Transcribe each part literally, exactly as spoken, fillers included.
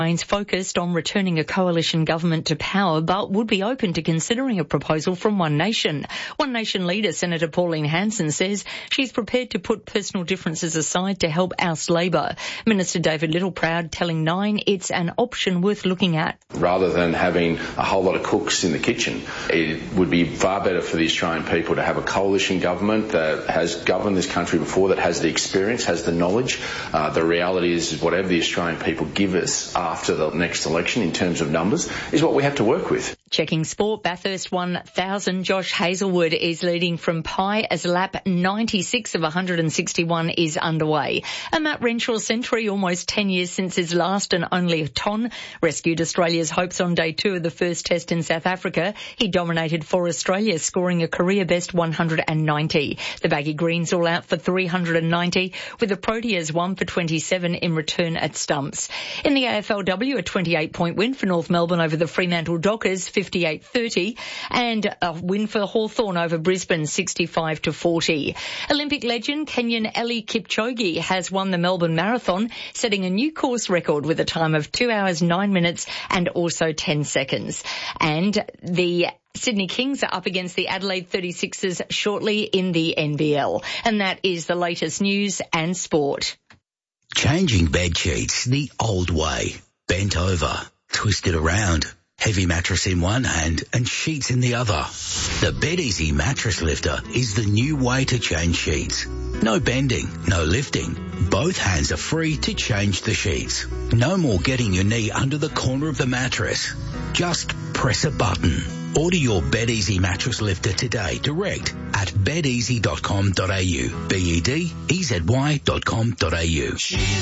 remains focused on returning a coalition government to power, but would be open to considering a proposal from One Nation. One Nation leader Senator Pauline Hanson says she's prepared to put personal differences aside to help oust Labor. Minister David Littleproud telling Nine it's an option worth looking at. Rather than having a whole lot of cooks in the kitchen, it would be far better for the Australian people to have a coalition government that has governed this country before, that has the experience, has the knowledge. Uh, the reality is whatever the Australian people give us after the next election in terms of numbers is what we have to work with. Checking sport, Bathurst one thousand. Josh Hazelwood is leading from Pi as lap ninety-six of one hundred sixty-one is underway. A Matt Renshaw century almost ten years since his last and only ton rescued Australia's hopes on day two of the first test in South Africa. He dominated for Australia, scoring a career best one hundred ninety. The Baggy Greens all out for three hundred ninety, with the Proteas one for twenty-seven in return at stumps. In the A F L W, a twenty-eight point win for North Melbourne over the Fremantle Dockers, fifty-eight thirty, and a win for Hawthorn over Brisbane, sixty-five to forty. Olympic legend Kenyan Eli Kipchoge has won the Melbourne Marathon, setting a new course record with a time of two hours, nine minutes and also ten seconds. And the Sydney Kings are up against the Adelaide thirty-sixers shortly in the N B L. And that is the latest news and sport. Changing bed sheets the old way. Bent over, twisted around. Heavy mattress in one hand and sheets in the other. The BedEasy Mattress Lifter is the new way to change sheets. No bending, no lifting. Both hands are free to change the sheets. No more getting your knee under the corner of the mattress. Just press a button. Order your BedEasy Mattress Lifter today direct at bed easy dot com dot a u. B E D E Z Y dot com dot a u.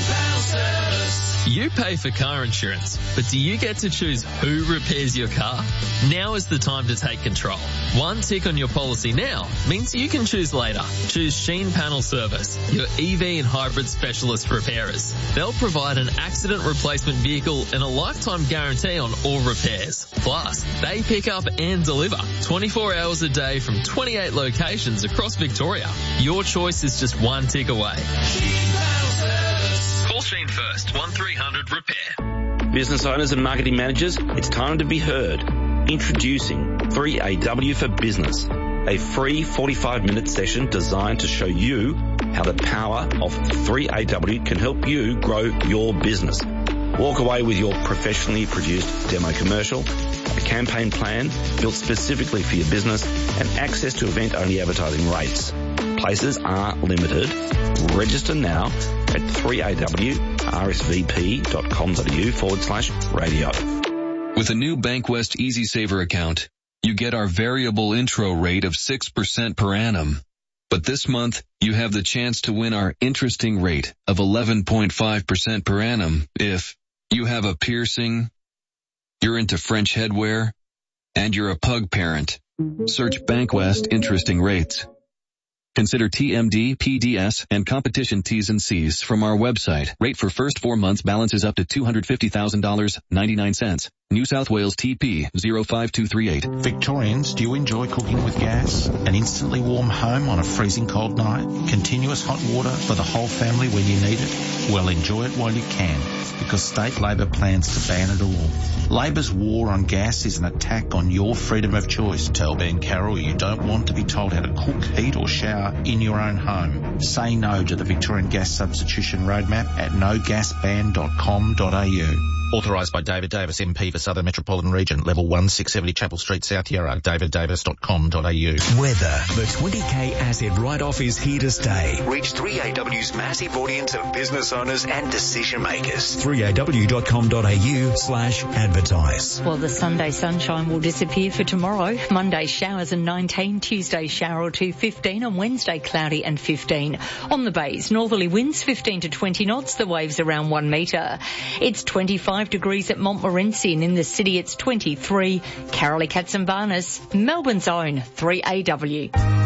You pay for car insurance, but do you get to choose who repairs your car? Now is the time to take control. One tick on your policy now means you can choose later. Choose Sheen Panel Service, your E V and hybrid specialist repairers. They'll provide an accident replacement vehicle and a lifetime guarantee on all repairs. Plus, they pick up and deliver twenty-four hours a day from twenty-eight locations across Victoria. Your choice is just one tick away. Call Sheen first, one three hundred repair. Business owners and marketing managers, it's time to be heard. Introducing three A W for Business, a free forty-five minute session designed to show you how the power of three A W can help you grow your business. Walk away with your professionally produced demo commercial, a campaign plan built specifically for your business, and access to event-only advertising rates. Places are limited. Register now at three A W R S V P dot com dot a u forward slash radio. With a new Bankwest Easy Saver account, you get our variable intro rate of six percent per annum. But this month, you have the chance to win our interesting rate of eleven point five percent per annum if you have a piercing, you're into French headwear, and you're a pug parent. Search Bankwest Interesting Rates. Consider T M D, P D S, and competition T's and C's from our website. Rate for first four months balances up to two hundred fifty thousand dollars and ninety-nine cents. New South Wales T P zero five two three eight. Victorians, do you enjoy cooking with gas? An instantly warm home on a freezing cold night? Continuous hot water for the whole family when you need it? Well, enjoy it while you can, because State Labor plans to ban it all. Labor's war on gas is an attack on your freedom of choice. Tell Ben Carroll you don't want to be told how to cook, heat or shower in your own home. Say no to the Victorian Gas Substitution Roadmap at no gas ban dot com dot a u. Authorised by David Davis, M P for Southern Metropolitan Region, level one, six seventy Chapel Street, South Yarra, david davis dot com dot a u. Weather. The twenty K asset write-off is here to stay. Reach three A W's massive audience of business owners and decision makers. three A W dot com dot a u slash advertise. Well, the Sunday sunshine will disappear for tomorrow. Monday showers and nineteen, Tuesday shower or two, fifteen, and Wednesday cloudy and fifteen. On the bays, northerly winds fifteen to twenty knots, the waves around one metre. It's twenty-five degrees at Montmorency, and in the city it's twenty-three. Carolee Katzenbarnes, Melbourne's own three A W.